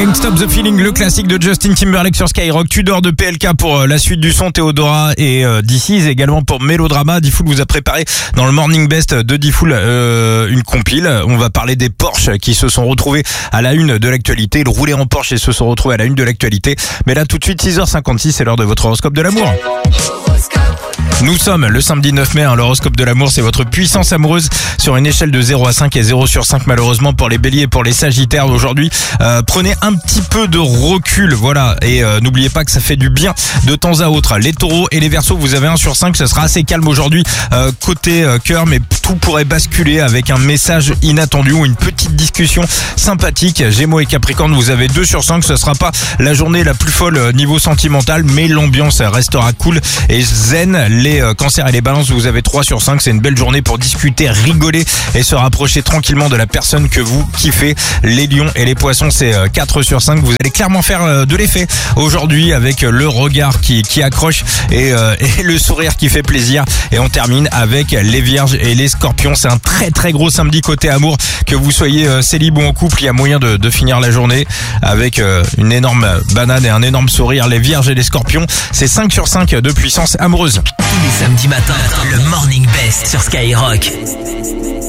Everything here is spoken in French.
Can't Stop the Feeling, le classique de Justin Timberlake sur Skyrock. Tudor de PLK pour la suite du son, Théodora et Diffoul également pour Mélodrama. Diffoul vous a préparé dans le Morning Best de Diffoul une compile. On va parler des Porsche qui se sont retrouvés à la une de l'actualité. Ils roulaient en Porsche et se sont retrouvés à la une de l'actualité. Mais là tout de suite 6h56, c'est l'heure de votre horoscope de l'amour. Nous sommes le samedi 9 mai, l'horoscope de l'amour, c'est votre puissance amoureuse sur une échelle de 0 à 5 et 0 sur 5 malheureusement pour les béliers et pour les sagittaires aujourd'hui. Prenez un petit peu de recul, voilà, et n'oubliez pas que ça fait du bien de temps à autre. Les taureaux et les verseaux, vous avez 1 sur 5, ce sera assez calme aujourd'hui côté cœur, mais tout pourrait basculer avec un message inattendu ou une petite discussion sympathique. Gémeaux et capricorne, vous avez 2 sur 5, ce sera pas la journée la plus folle niveau sentimental, mais l'ambiance restera cool et zen. Les cancers et les balances, vous avez 3 sur 5, c'est une belle journée pour discuter, rigoler et se rapprocher tranquillement de la personne que vous kiffez. Les lions et les poissons, c'est 4 sur 5, vous allez clairement faire de l'effet aujourd'hui avec le regard qui accroche et le sourire qui fait plaisir. Et on termine avec les vierges et les scorpions, c'est un très gros samedi côté amour, que vous soyez célib ou en couple, il y a moyen de finir la journée avec une énorme banane et un énorme sourire. Les vierges et les scorpions, c'est 5 sur 5 de puissance amoureuse. Tous les samedis matins, le Morning Best sur Skyrock.